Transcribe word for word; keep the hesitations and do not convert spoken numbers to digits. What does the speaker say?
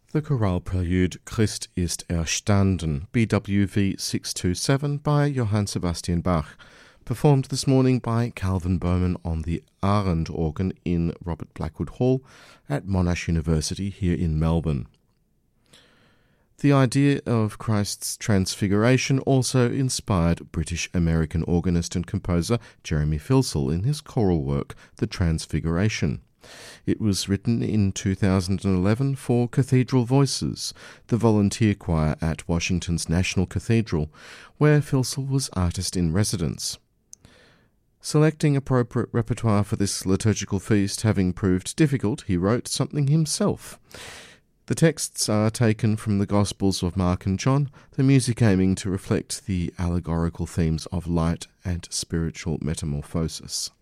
The chorale prelude Christ ist erstanden, B W V six two seven by Johann Sebastian Bach, performed this morning by Calvin Bowman on the Arend organ in Robert Blackwood Hall at Monash University here in Melbourne. The idea of Christ's transfiguration also inspired British-American organist and composer Jeremy Filsell in his choral work, The Transfiguration. It was written in two thousand eleven for Cathedral Voices, the volunteer choir at Washington's National Cathedral, where Filsell was artist-in-residence. Selecting appropriate repertoire for this liturgical feast having proved difficult, he wrote something himself. The texts are taken from the Gospels of Mark and John, the music aiming to reflect the allegorical themes of light and spiritual metamorphosis.